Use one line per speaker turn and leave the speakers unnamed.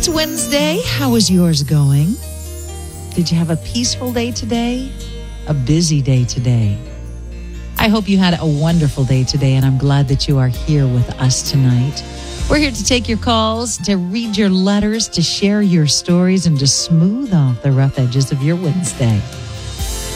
It's Wednesday. How is yours going? Did you have a peaceful day today? A busy day today? I hope you had a wonderful day today, and I'm glad that you are here with us tonight. We're here to take your calls, to read your letters, to share your stories, and to smooth off the rough edges of your Wednesday.